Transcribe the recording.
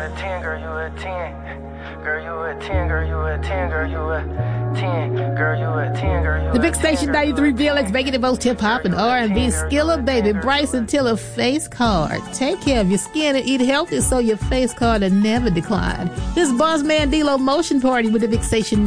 a 10, girl, you a 10. Girl, you a 10, girl, you a 10, girl, you a 10. Girl, you a 10, girl, you a 10. The Big Station 93 VLX, making the most hip-hop and R&B. Skilla Baby, Bryson Tiller, Face Card. Take care of your skin and eat healthy so your face card will never decline. This Boss Man D-Lo Motion Party with the Big Station